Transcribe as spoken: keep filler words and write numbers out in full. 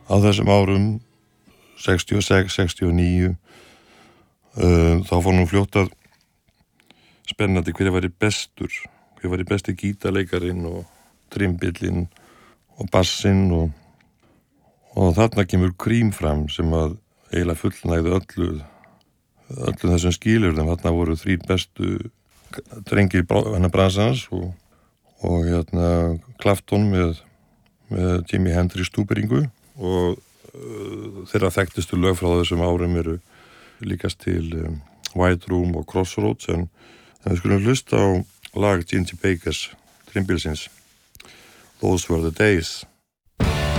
á þessum árum sextíu og sex, sextíu og níu uh, þá fór nú fljótt að spennandi hver væri bestur, hver væri besti gítarleikarinn og trimbillinn og bassinn og, og þarna kemur Cream fram sem að eiginlega fullnægði öllu, öllu þessum skilyrðum. Þarna voru þrír bestu drengir hennar bransans og, og hérna Clapton með, með Jimi Hendrix stúberingu og uh, þeirra þekktustu lög frá þessum árum eru líkast til um, White Room og Crossroads en, en við skulum hlusta á lag Ginger Baker's trimbillsins Those Were the Days.